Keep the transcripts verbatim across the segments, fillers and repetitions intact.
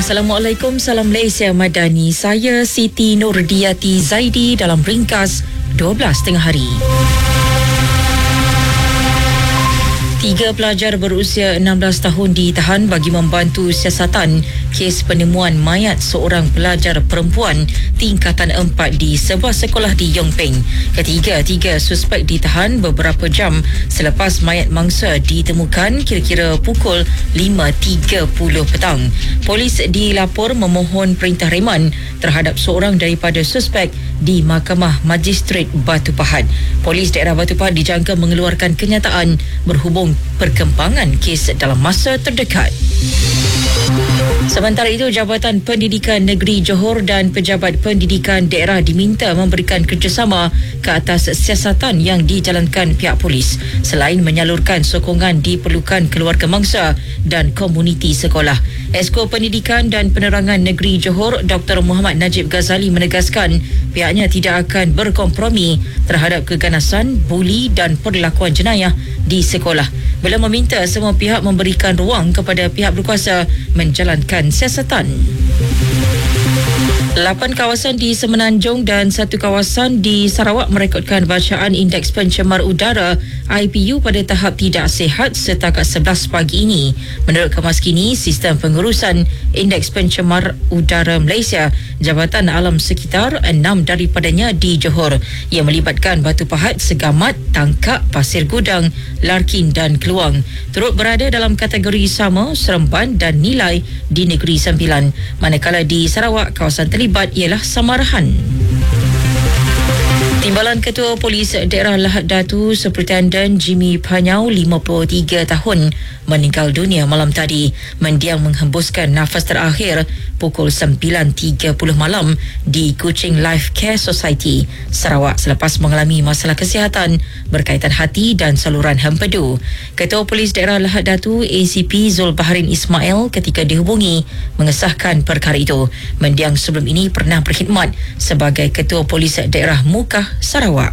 Assalamualaikum, salam Malaysia Madani. Saya Siti Nurdiati Zaidi dalam ringkas dua belas tengah hari. Tiga pelajar berusia enam belas tahun ditahan bagi membantu siasatan kes penemuan mayat seorang pelajar perempuan tingkatan empat di sebuah sekolah di Yong Peng. Ketiga-tiga suspek ditahan beberapa jam selepas mayat mangsa ditemukan kira-kira pukul lima tiga puluh petang. Polis dilapor memohon perintah reman terhadap seorang daripada suspek di Mahkamah Magistrate Batu Pahat. Polis daerah Batu Pahat dijangka mengeluarkan kenyataan berhubung perkembangan kes dalam masa terdekat. Sementara itu, Jabatan Pendidikan Negeri Johor dan Pejabat Pendidikan Daerah diminta memberikan kerjasama ke atas siasatan yang dijalankan pihak polis selain menyalurkan sokongan diperlukan keluarga mangsa dan komuniti sekolah. Esko Pendidikan dan Penerangan Negeri Johor Doktor Muhammad Najib Ghazali menegaskan pihaknya tidak akan berkompromi terhadap keganasan, buli dan perlakuan jenayah di sekolah. Beliau meminta semua pihak memberikan ruang kepada pihak berkuasa menjalankan siasatan. Lapan kawasan di Semenanjung dan satu kawasan di Sarawak merekodkan bacaan Indeks Pencemar Udara I P U pada tahap tidak sihat setakat sebelas pagi ini. Menurut Kemas Kini, Sistem Pengurusan Indeks Pencemar Udara Malaysia, Jabatan Alam Sekitar, enam daripadanya di Johor yang melibatkan Batu Pahat, Segamat, Tangkak, Pasir Gudang, Larkin dan Keluang turut berada dalam kategori sama, Seremban dan Nilai di Negeri Sembilan. Manakala di Sarawak, kawasan terlibat ialah Samarahan. Timbalan Ketua Polis Daerah Lahad Datu Superintendent Jimmy Panyau, lima puluh tiga tahun, meninggal dunia malam tadi mendiang menghembuskan nafas terakhir pukul sembilan tiga puluh malam di Kuching Life Care Society, Sarawak selepas mengalami masalah kesihatan berkaitan hati dan saluran hempedu. Ketua Polis Daerah Lahad Datu A C P Zul Baharin Ismail ketika dihubungi mengesahkan perkara itu. Mendiang sebelum ini pernah berkhidmat sebagai Ketua Polis Daerah Mukah, Sarawak.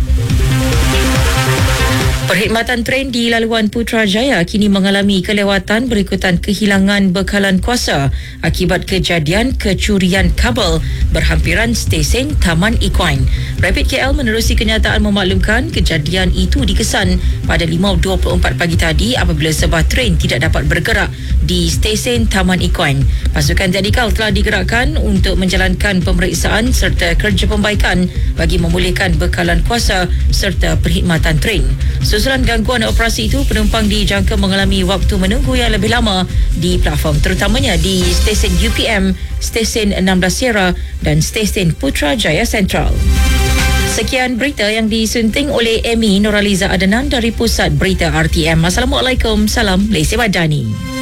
Perkhidmatan tren di laluan Putrajaya kini mengalami kelewatan berikutan kehilangan bekalan kuasa akibat kejadian kecurian kabel berhampiran stesen Taman Equine. Rapid K L menerusi kenyataan memaklumkan kejadian itu dikesan pada lima dua puluh empat pagi tadi apabila sebuah tren tidak dapat bergerak di stesen Taman Equine. Pasukan tadikal telah digerakkan untuk menjalankan pemeriksaan serta kerja pembaikan bagi memulihkan bekalan kuasa serta perkhidmatan tren. Susulan gangguan operasi itu, penumpang dijangka mengalami waktu menunggu yang lebih lama di platform terutamanya di stesen U P M, stesen enam belas Sierra dan stesen Putrajaya Central. Sekian berita yang disunting oleh Amy Nuraliza Adenan dari Pusat Berita R T M. Assalamualaikum, salam Malaysia Madani.